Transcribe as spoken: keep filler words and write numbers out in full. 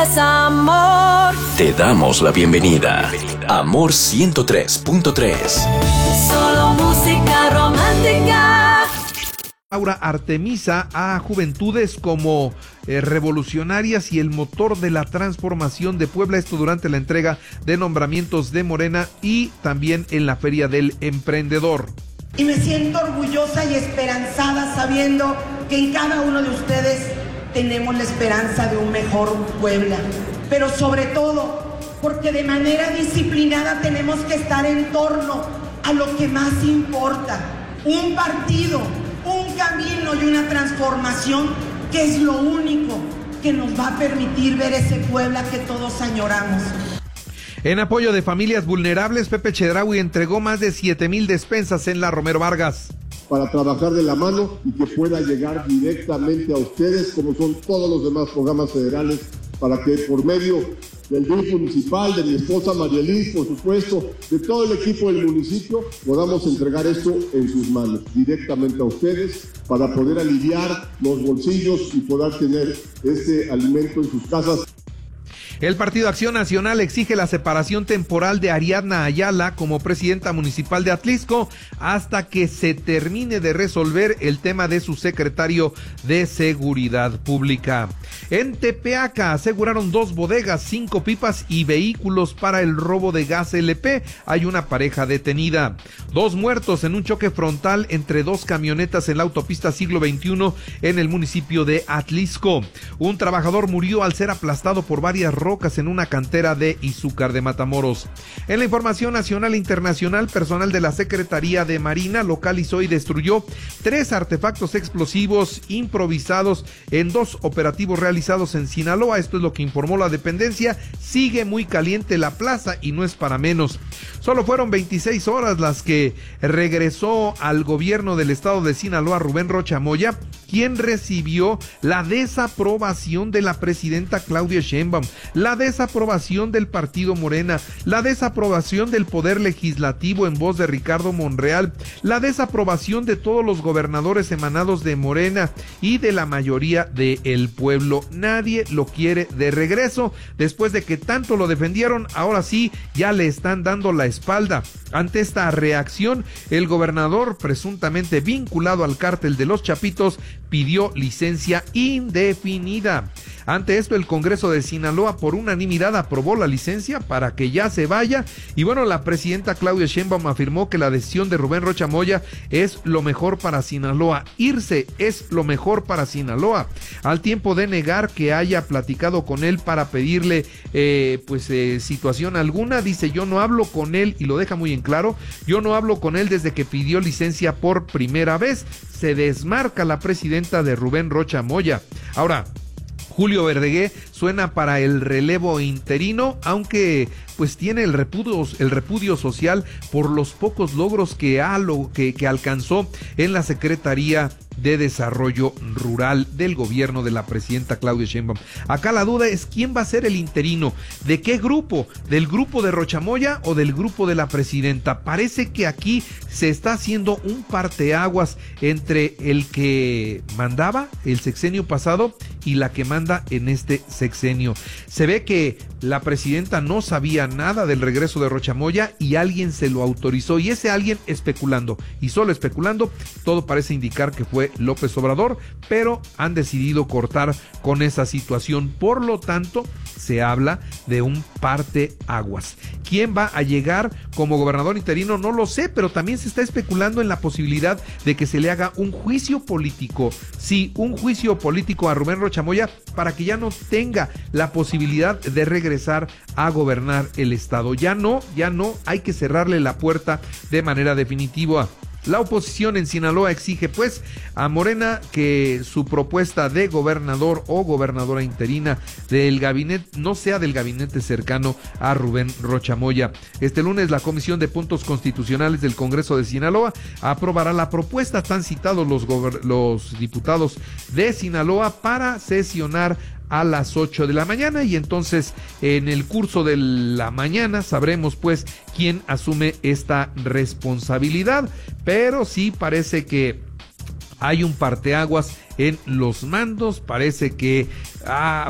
Amor. Te damos la bienvenida. Amor ciento tres punto tres. Solo música romántica. Laura Artemisa a juventudes como eh, revolucionarias y el motor de la transformación de Puebla, esto durante la entrega de nombramientos de Morena y también en la Feria del Emprendedor. Y me siento orgullosa y esperanzada sabiendo que en cada uno de ustedes tenemos la esperanza de un mejor Puebla, pero sobre todo porque de manera disciplinada tenemos que estar en torno a lo que más importa, un partido, un camino y una transformación que es lo único que nos va a permitir ver ese Puebla que todos añoramos. En apoyo de familias vulnerables, Pepe Chedraui entregó más de siete mil despensas en la Romero Vargas. Para trabajar de la mano y que pueda llegar directamente a ustedes, como son todos los demás programas federales, para que por medio del D I F municipal, de mi esposa Marielis, por supuesto, de todo el equipo del municipio, podamos entregar esto en sus manos, directamente a ustedes, para poder aliviar los bolsillos y poder tener este alimento en sus casas. El Partido Acción Nacional exige la separación temporal de Ariadna Ayala como presidenta municipal de Atlixco hasta que se termine de resolver el tema de su secretario de Seguridad Pública. En Tepeaca aseguraron dos bodegas, cinco pipas y vehículos para el robo de gas L P. Hay una pareja detenida. Dos muertos en un choque frontal entre dos camionetas en la autopista Siglo veintiuno en el municipio de Atlixco. Un trabajador murió al ser aplastado por varias rocas en una cantera de Izúcar de Matamoros. En la información nacional e internacional, personal de la Secretaría de Marina localizó y destruyó tres artefactos explosivos improvisados en dos operativos realizados en Sinaloa. Esto es lo que informó la dependencia. Sigue muy caliente la plaza y no es para menos. Solo fueron veintiséis horas las que regresó al gobierno del estado de Sinaloa Rubén Rocha Moya, quien recibió la desaprobación de la presidenta Claudia Sheinbaum, la desaprobación del partido Morena, la desaprobación del Poder Legislativo en voz de Ricardo Monreal, la desaprobación de todos los gobernadores emanados de Morena y de la mayoría del pueblo. Nadie lo quiere de regreso. Después de que tanto lo defendieron, ahora sí ya le están dando la espalda. Ante esta reacción, el gobernador, presuntamente vinculado al cártel de los Chapitos, pidió licencia indefinida. Ante esto, el Congreso de Sinaloa por unanimidad aprobó la licencia para que ya se vaya. Y bueno, la presidenta Claudia Sheinbaum afirmó que la decisión de Rubén Rocha Moya es lo mejor para Sinaloa. Irse es lo mejor para Sinaloa, al tiempo de negar que haya platicado con él para pedirle eh, pues eh, situación alguna. Dice: yo no hablo con él, y lo deja muy en claro, yo no hablo con él desde que pidió licencia por primera vez. Se desmarca la presidenta de Rubén Rocha Moya. Ahora, Julio Verdegué suena para el relevo interino, aunque pues tiene el repudio, el repudio social por los pocos logros que, ha, lo, que, que alcanzó en la Secretaría de Desarrollo Rural del gobierno de la presidenta Claudia Sheinbaum. Acá la duda es quién va a ser el interino, de qué grupo, del grupo de Rocha Moya o del grupo de la presidenta. Parece que aquí se está haciendo un parteaguas entre el que mandaba el sexenio pasado y la que manda en este sexenio. Se ve que la presidenta no sabía nada del regreso de Rocha Moya y alguien se lo autorizó, y ese alguien especulando, y solo especulando, todo parece indicar que fue López Obrador, pero han decidido cortar con esa situación. Por lo tanto, se habla de un parteaguas. ¿Quién va a llegar como gobernador interino? No lo sé, pero también se está especulando en la posibilidad de que se le haga un juicio político. Sí, un juicio político a Rubén Rocha Moya para que ya no tenga la posibilidad de regresar a gobernar el estado. Ya no, ya no, hay que cerrarle la puerta de manera definitiva. La oposición en Sinaloa exige pues a Morena que su propuesta de gobernador o gobernadora interina del gabinete no sea del gabinete cercano a Rubén Rocha Moya. Este lunes la Comisión de Puntos Constitucionales del Congreso de Sinaloa aprobará la propuesta. Están citados los, los diputados de Sinaloa para sesionar a las ocho de la mañana, y entonces en el curso de la mañana sabremos pues quién asume esta responsabilidad. Pero sí parece que hay un parteaguas en los mandos, parece que ah,